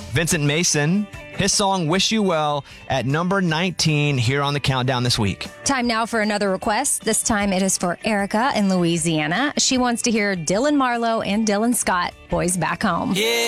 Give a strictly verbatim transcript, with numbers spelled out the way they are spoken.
Vincent Mason, his song Wish You Well at number nineteen here on the countdown this week. Time now for another request. This time it is for Erica in Louisiana. She wants to hear Dylan Marlowe and Dylan Scott, Boys Back Home. Yeah.